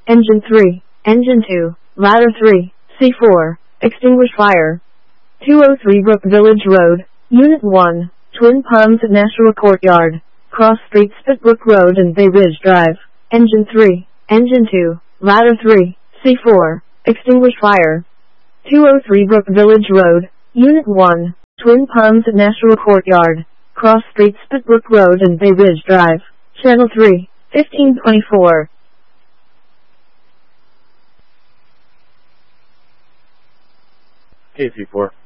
Engine 3, Engine 2, Ladder 3, C4, extinguish fire. 203 Brook Village Road, Unit 1, Twin Palms National Courtyard, Cross Street Spitbrook Road and Bay Ridge Drive. Engine 3, Engine 2, Ladder 3, C4, extinguish fire. 203 Brook Village Road, Unit 1, Twin Palms National Courtyard, Cross Street Spitbrook Road and Bay Ridge Drive. Channel 3, 1524. KC4.